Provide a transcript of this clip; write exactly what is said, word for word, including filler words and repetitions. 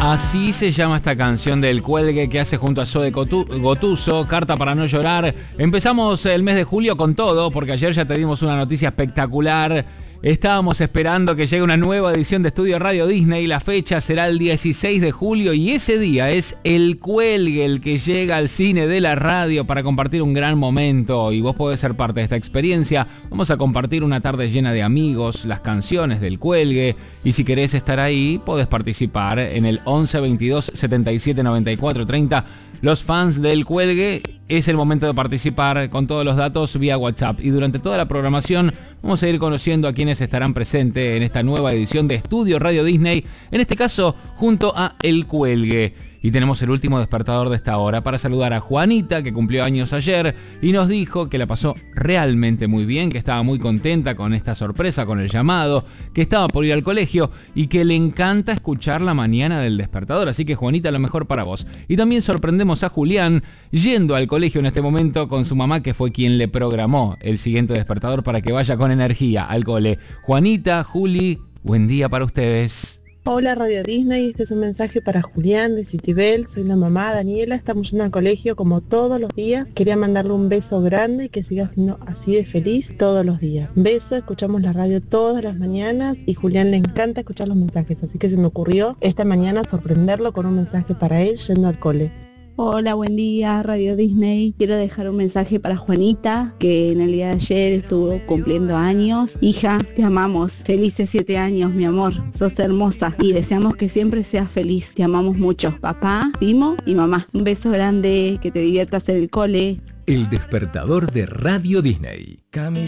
Así se llama esta canción del Cuelgue que hace junto a Zoe Gotuso, Carta para no llorar. Empezamos el mes de julio con todo, porque ayer ya te dimos una noticia espectacular. Estábamos esperando que llegue una nueva edición de Estudio Radio Disney. La fecha será el dieciséis de julio y ese día es el Cuelgue el que llega al cine de la radio para compartir un gran momento. Y vos podés ser parte de esta experiencia. Vamos a compartir una tarde llena de amigos, las canciones del Cuelgue. Y si querés estar ahí, podés participar en el once veintidós setenta y siete noventa y cuatro treinta. Los fans del Cuelgue, es el momento de participar con todos los datos vía WhatsApp. Y durante toda la programación vamos a ir conociendo a quienes estarán presentes en esta nueva edición de Estudio Radio Disney, en este caso junto a El Cuelgue. Y tenemos el último despertador de esta hora para saludar a Juanita, que cumplió años ayer y nos dijo que la pasó realmente muy bien, que estaba muy contenta con esta sorpresa, con el llamado, que estaba por ir al colegio y que le encanta escuchar la mañana del despertador. Así que Juanita, lo mejor para vos. Y también sorprendemos a Julián yendo al colegio en este momento con su mamá, que fue quien le programó el siguiente despertador para que vaya con energía al cole. Juanita, Juli, buen día para ustedes. Hola Radio Disney, este es un mensaje para Julián de Citibel, soy la mamá Daniela, estamos yendo al colegio como todos los días, quería mandarle un beso grande y que siga siendo así de feliz todos los días. Beso, escuchamos la radio todas las mañanas y Julián le encanta escuchar los mensajes, así que se me ocurrió esta mañana sorprenderlo con un mensaje para él yendo al cole. Hola, buen día, Radio Disney. Quiero dejar un mensaje para Juanita, que en el día de ayer estuvo cumpliendo años. Hija, te amamos. Felices siete años, mi amor. Sos hermosa y deseamos que siempre seas feliz. Te amamos mucho. Papá, Timo y mamá. Un beso grande, que te diviertas en el cole. El despertador de Radio Disney.